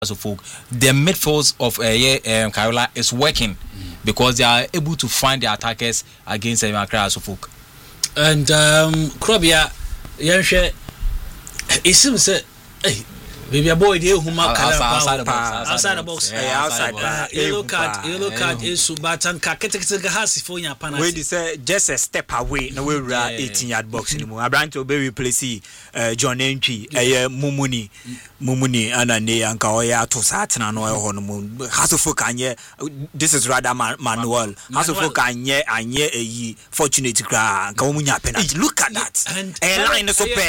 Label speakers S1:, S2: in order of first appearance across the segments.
S1: So folk, the midfields of Kaiola is working because they are able to find the attackers against Accra so folk.
S2: And Krobia Yanshe it seems hey baby a boy there who outside the box. Yellow card is Subatan Kakete Hasi for your panel.
S3: Wait, say just a step away. No, we're 18-yard box anymore. I brand to be replace John Entry, Mumuni, and Kaoya to Satan no honeymoon. Hasselful Kanye, this is rather manual. Hasselful Kanye, and ye a fortunate cry, Kamunya penalty. Look at that. And a line is super.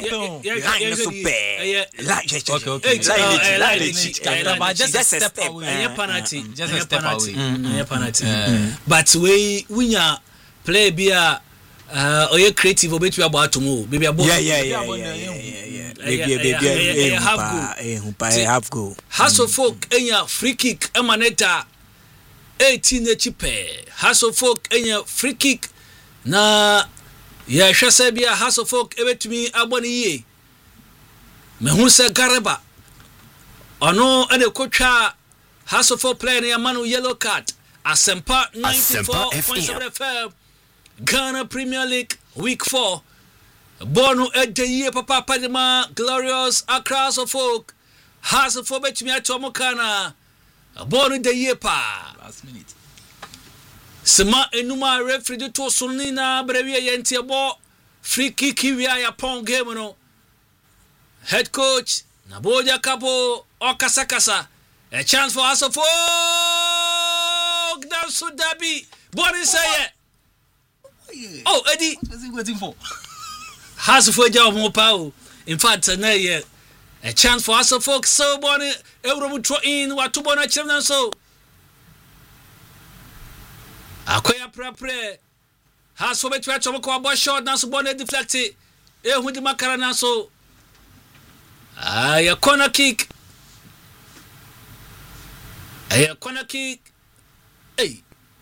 S1: Okay.
S2: Just a step away. Penalty. Just a step away. But we play beer. Or you creative or bet you about to move. Baby,
S3: yeah. Have go.
S2: Hassle folk enya free kick emaneta 18 chipe. Hassle folk enya free kick na ya hwese bia hassle folk ebetumi aboni ye. Me hu se Gareba ono ene kotwa hassle folk player na manu yellow card. Asempa 94.7 FM. Ghana Premier League Week 4. Bono Edeye Papa Padima Glorious Accra folk has a for bet me at Tomokana. Bono de Yepa.
S1: Last minute.
S2: Sema enuma referee to Sunina Brevia Yentiabo. Free kick ya pong game no. Head coach Naboja Kapo Okasakasa. A chance for us of folk. Down Sudabi. Bono say it. Oh, Eddie,
S1: what is he waiting for?
S2: Has for job more power. In fact, a chance for us, folks. So, bonnet, everyone throw in what to bonnet children. So, Aquia Prepre has for me to watch a short now, so bonnet deflected. With the Macarana, so a corner kick. A corner kick. Hey.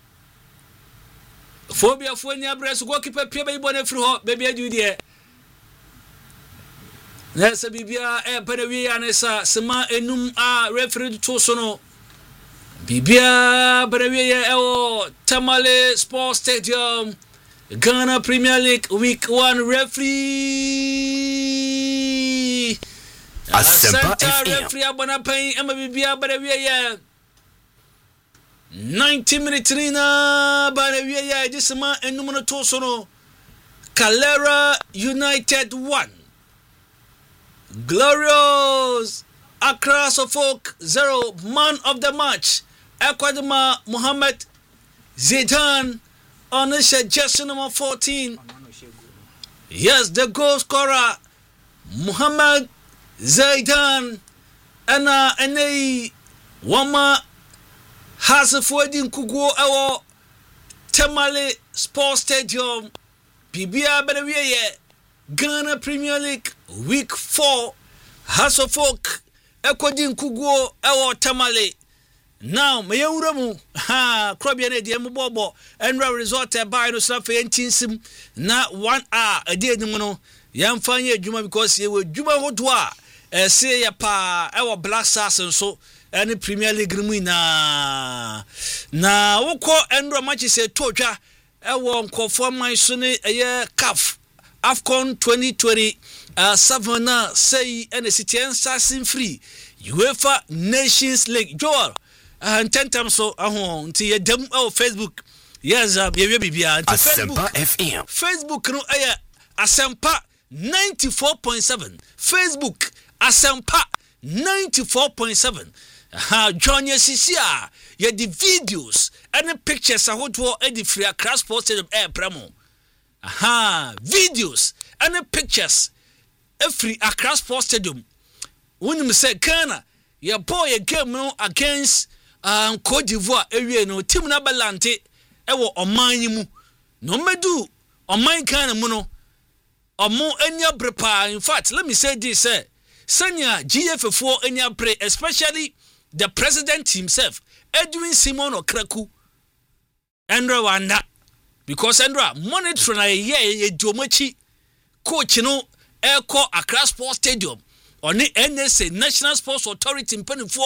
S2: Phobia for any breast go keep a baby bonnet through baby do there. There's a bibia pedawi anesa sema enum a referee to sono. Bibia pedawi Tamale Sports Stadium Ghana Premier League Week 1 referee.
S4: Asempa
S2: referee Abanapain Emma Bibia pedawi 90 minutes na Banawia this man and number Tosono Calera United 1 Glorious Accra Folk 0 man of the match Akwadema Mohammed Zidane on the suggestion number 14. Yes, the goal scorer Mohammed Zidane and a Wama has a forwarding Kugo our Tamale Sports Stadium Bibia Benawie Ghana Premier League Week 4 has a folk according Kugo our Tamale. Now Mayuramu Krobian Diamu Bobo and resort by no Safi sim na 1 hour a day no Yam Fanya Juma because you were Juma Hodwa say ya pa our Black Stars and so any Premier League na woko endro match say toja e won conform sune e CAF AFCON 2020 na say any citizen assassin free UEFA Nations League Joel and 10 times so nti ye dem Facebook yes ye bibia nti Facebook no Asempa 94.7 Facebook Asempa 94.7 John Yesisia ye the videos and the pictures ahodo e the free Accra Sports Stadium premo videos and the pictures e free Accra Sports Stadium when you say Ghana your boy a game no against Cote d'Ivoire ewie no team na balante e wo oman mu no medu oman Ghana mu no omo anya brepa. In fact, let me say this Sanya GF4 anya pre, especially the president himself Edwin Simon Okraku Andra Wanda, because Andra monitoring a ye domachi coach no Airco Accra Sports Stadium ɔne NSA National Sports Authority mpanimfoɔ